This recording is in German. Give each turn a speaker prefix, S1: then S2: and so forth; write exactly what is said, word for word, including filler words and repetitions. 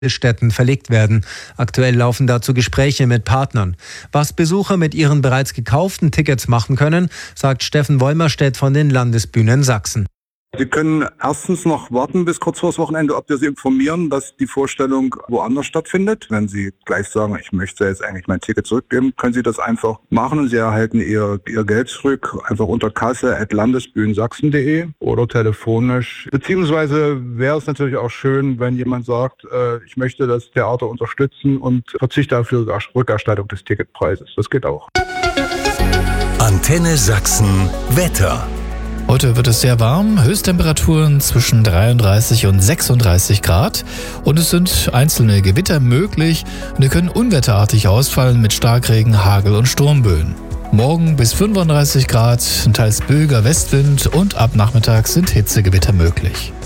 S1: Städten verlegt werden. Aktuell laufen dazu Gespräche mit Partnern. Was Besucher mit ihren bereits gekauften Tickets machen können, sagt Steffen Wolmerstedt von den Landesbühnen Sachsen.
S2: Sie können erstens noch warten bis kurz vor das Wochenende, ob wir Sie informieren, dass die Vorstellung woanders stattfindet. Wenn Sie gleich sagen, ich möchte jetzt eigentlich mein Ticket zurückgeben, können Sie das einfach machen und Sie erhalten Ihr, Ihr Geld zurück, einfach unter kasse at landesbühnensachsen punkt de oder telefonisch. Beziehungsweise wäre es natürlich auch schön, wenn jemand sagt, äh, ich möchte das Theater unterstützen und verzichte dafür Rückerstattung des Ticketpreises. Das geht auch.
S3: Antenne Sachsen Wetter.
S4: Heute wird es sehr warm, Höchsttemperaturen zwischen dreiunddreißig und sechsunddreißig Grad und es sind einzelne Gewitter möglich und die können unwetterartig ausfallen mit Starkregen, Hagel und Sturmböen. Morgen bis fünfunddreißig Grad, teils böiger Westwind und ab Nachmittag sind Hitzegewitter möglich.